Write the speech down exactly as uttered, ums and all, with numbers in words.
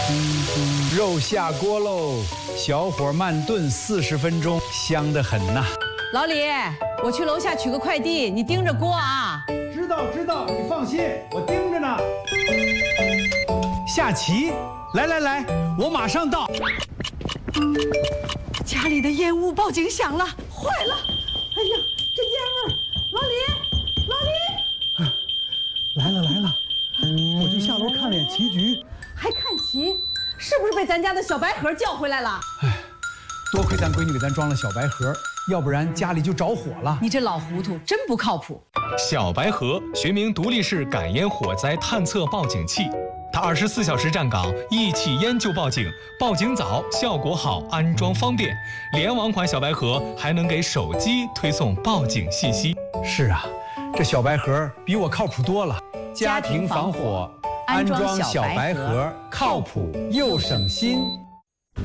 肉下锅喽，小火慢炖四十分钟，香得很呐。 老李，我去楼下取个快递，你盯着锅啊。 知道知道，你放心，我盯着呢。下棋，来来来，我马上到。 家里的烟雾报警响了，坏了！哎呀，这烟味儿！老李，老李， 来了来了，我就下楼看脸棋局。 还看棋？是不是被咱家的小白盒叫回来了？ 哎，多亏咱闺女给咱装了小白盒，要不然家里就着火了。 你这老糊涂，真不靠谱。 小白盒学名独立式感烟火灾探测报警器，它二十四小时站岗，一起烟就报警，报警早，效果好，安装方便。联网款小白盒还能给手机推送报警信息。 是啊，这小白盒比我靠谱多了。家庭防火，安装小白盒，靠谱又省心。